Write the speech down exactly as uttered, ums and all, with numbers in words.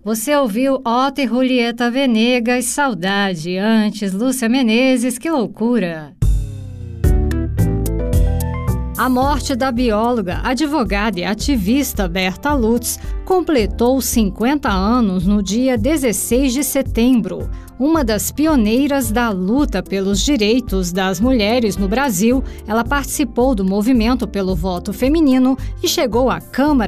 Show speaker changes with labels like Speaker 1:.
Speaker 1: Você ouviu Otto e Julieta Venegas, Saudade. Antes, Lúcia Menezes, Que Loucura. A morte da bióloga, advogada e ativista Berta Lutz completou cinquenta anos no dia dezesseis de setembro. Uma das pioneiras da luta pelos direitos das mulheres no Brasil, ela participou do movimento pelo voto feminino e chegou à Câmara